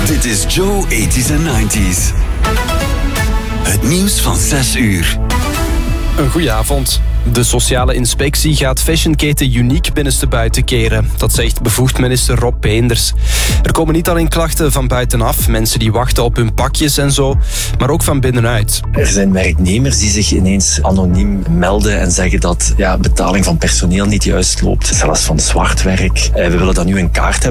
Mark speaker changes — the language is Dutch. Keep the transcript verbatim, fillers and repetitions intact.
Speaker 1: Dit is Joe eighties en nineties. Het nieuws van zes uur.
Speaker 2: Een goeie avond. De sociale inspectie gaat fashionketen Unique binnenstebuiten keren. Dat zegt bevoegd minister Rob Peenders. Er komen niet alleen klachten van buitenaf, mensen die wachten op hun pakjes en zo, maar ook van binnenuit.
Speaker 3: Er zijn werknemers die zich ineens anoniem melden en zeggen dat ja, betaling van personeel niet juist loopt. Zelfs van zwart werk. We willen dan nu een kaart hebben